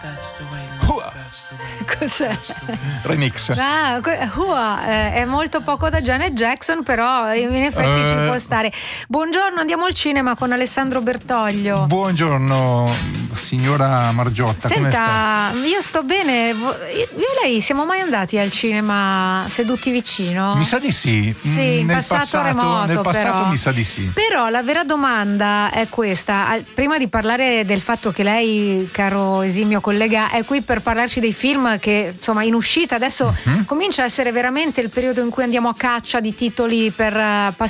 Cos'è? Remix. È molto poco da Janet Jackson, però in effetti ci può stare. Buongiorno, andiamo al cinema con Alessandro Bertoglio. Buongiorno signora Margiotta. Senta, come sta? io sto bene. Io e lei siamo mai andati al cinema seduti vicino? Mi sa di sì. Sì, in passato remoto. Nel passato però. mi sa di sì. Però la vera domanda è questa. Prima di parlare del fatto che lei, caro esimio collega, è qui per parlarci dei film che insomma in uscita adesso comincia a essere veramente il periodo in cui andiamo a caccia di titoli per passare